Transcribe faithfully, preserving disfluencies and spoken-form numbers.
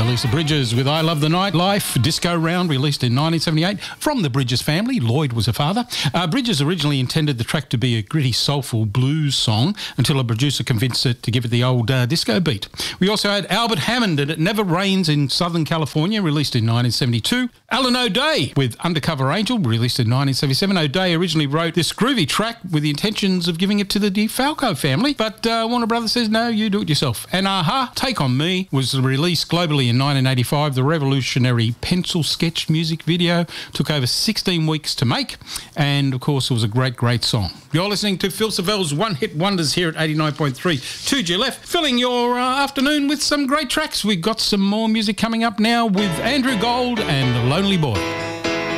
Lisa Bridges with I Love the Nightlife. Disco Round, released in nineteen seventy-eight from the Bridges family. Lloyd was her father. Uh, Bridges originally intended the track to be a gritty, soulful blues song until a producer convinced it to give it the old uh, disco beat. We also had Albert Hammond and It Never Rains in Southern California, released in nineteen seventy-two. Alan O'Day with Undercover Angel, released in nineteen seventy-seven. O'Day originally wrote this groovy track with the intentions of giving it to the DeFalco family, but uh, Warner Brothers says, no, you do it yourself. And Aha, Take On Me, was released globally in nineteen eighty-five. The revolutionary pencil sketch music video took over sixteen weeks to make, and of course it was a great, great song. You're listening to Phil Savelle's One Hit Wonders here at eighty-nine point three two G L F, filling your uh, afternoon with some great tracks. We've got some more music coming up now with Andrew Gold and Lonely Boy.